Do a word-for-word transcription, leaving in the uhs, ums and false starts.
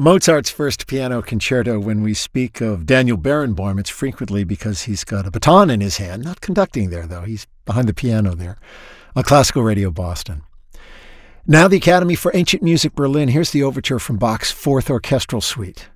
Mozart's first piano concerto, when we speak of Daniel Barenboim, it's frequently because he's got a baton in his hand, not conducting there, though. He's behind the piano there on Classical Radio Boston. Now the Academy for Ancient Music Berlin. Here's the overture from Bach's Fourth Orchestral Suite.